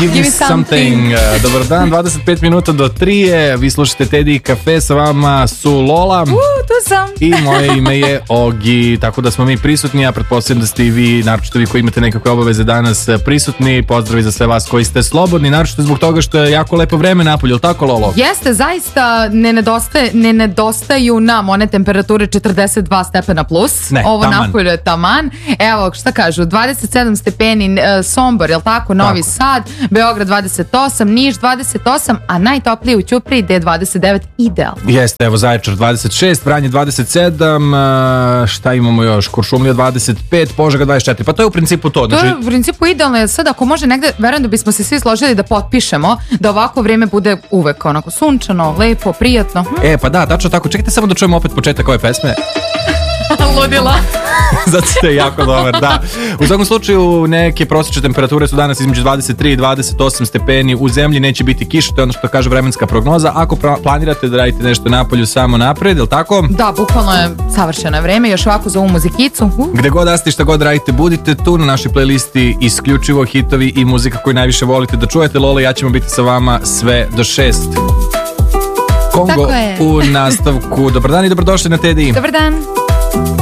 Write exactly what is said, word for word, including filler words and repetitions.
Give me something. Dobar dan, dvadeset pet minuta do tri je. Vi slušate Teddy Cafe, sa vama su Lola. Uh, tu sam. I moje ime je Ogi. Tako da smo mi prisutni. Ja pretpostavljam da ste i vi, naročito vi koji imate nekakve obaveze danas, prisutni. Pozdravi za sve vas koji ste slobodni, naročito zbog toga što je jako lepo vreme napolje, jel tako, Lolo? Jeste, zaista ne, nedostaje, ne nedostaju nam one temperature četrdeset dva stepena plus. Ne, ovo taman. napolje je taman. Evo, šta kažu, dvadeset sedam stepeni Sombor, jel tako, Novi tako. Sad, Beograd dvadeset osam, Niš dvadeset osam, a najtoplije u Ćupriji gde je dvadeset devet, idealno. Jeste, evo Zaječar dvadeset šest, Vranje dvadeset sedam, šta imamo još, Kuršumlija dvadeset pet, Požega dvadeset četiri, pa to je u principu to. To Znači... je u principu idealno, jer sad ako može negde, verujem da bismo se svi složili da potpišemo da ovako vrijeme bude uvek onako sunčano, lepo, prijatno. Hm? E, pa da, tačno tako, čekajte samo da čujemo opet početak ove pesme. Ludila. Zato ste jako dobar, da. U svakom slučaju neke prosječne temperature su danas između dvadeset tri i dvadeset osam stepeni. U zemlji neće biti kiša, to je ono što kaže vremenska prognoza. Ako planirate da radite nešto napolju, samo napred, je li tako? Da, bukvalno je savršeno vreme. Još ovako za ovu muzikicu. Uh. Gde god da ste, šta god radite, budite tu na našoj playlisti isključivo hitovi i muzika koju najviše volite da čujete. Lola i ja ćemo biti sa vama sve do šest. Kongo u nastavku. Dobar dan i dobrodošli na Teddy. Dobar dan.